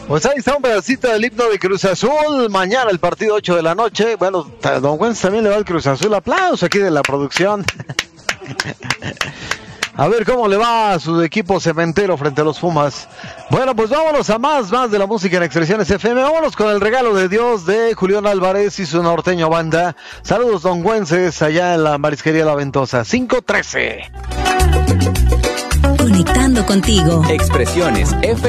Pues ahí está un pedacito del himno de Cruz Azul. Mañana el partido 8 de la noche. Bueno, don Güenz también le va al Cruz Azul. Aplauso aquí de la producción. A ver cómo le va a su equipo cementero frente a los Pumas. Bueno, pues vámonos a más de la música en Expresiones FM. Vámonos con el regalo de Dios de Julián Álvarez y su norteño banda. Saludos, don Güences, allá en la Marisquería La Ventosa. 513. Conectando contigo. Expresiones FM.